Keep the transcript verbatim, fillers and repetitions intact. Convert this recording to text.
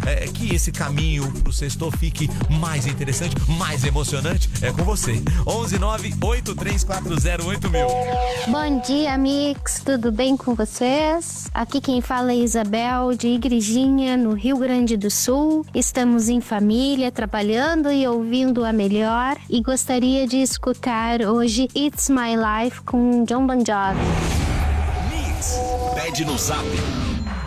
é, que esse caminho pro sexto fique mais interessante, mais emocionante, é com você. onze nove oito três quatro zero oito mil. Bom dia, Mix. Tudo bem com vocês? Aqui quem fala é Isabel, de Igrejinha, no Rio Grande do Sul. Estamos em família, trabalhando e ouvindo a melhor. E gostaria de escutar hoje It's My Life com John Bon Jovi. Mix, pede no zap